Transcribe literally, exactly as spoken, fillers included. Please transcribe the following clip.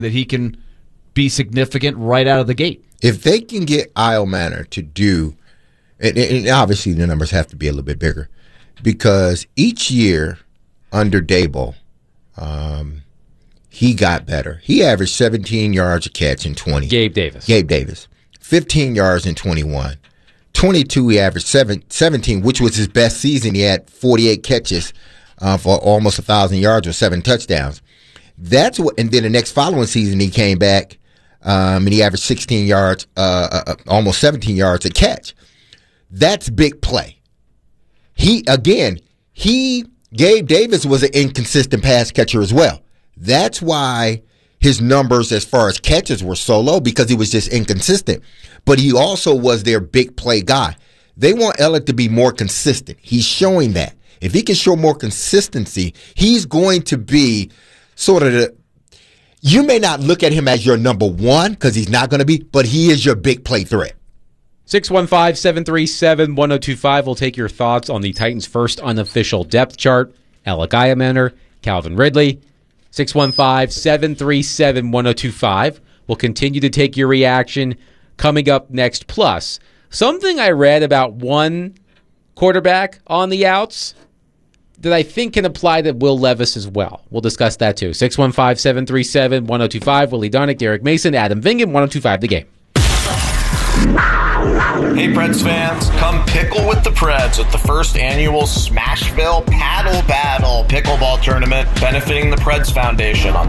that he can be significant right out of the gate. If they can get Isle Manor to do, and, and obviously the numbers have to be a little bit bigger, because each year under Daboll, um, he got better. He averaged seventeen yards a catch in twenty. Gabe Davis. Gabe Davis. fifteen yards in twenty-one. twenty-two, he averaged seven, seventeen, which was his best season. He had forty-eight catches uh, for almost one thousand yards with seven touchdowns. That's what, and then the next following season, he came back um, and he averaged sixteen yards, uh, uh, almost seventeen yards a catch. That's big play. He, again, he, Gabe Davis was an inconsistent pass catcher as well. That's why his numbers as far as catches were so low, because he was just inconsistent. But he also was their big play guy. They want Elliott to be more consistent. He's showing that. If he can show more consistency, he's going to be sort of the, you may not look at him as your number one because he's not going to be, but he is your big play threat. six one five, seven three seven, one oh two five. We'll take your thoughts on the Titans' first unofficial depth chart. Alec Iamander, Calvin Ridley. six one five, seven three seven, one oh two five. We'll continue to take your reaction coming up next. Plus, something I read about one quarterback on the outs that I think can apply to Will Levis as well. We'll discuss that too. six one five, seven three seven, one oh two five. Willie Donick, Derek Mason, Adam Vingan, one oh two five The Game. Hey Preds fans, come pickle with the Preds at the first annual Smashville Paddle Battle pickleball tournament benefiting the Preds Foundation on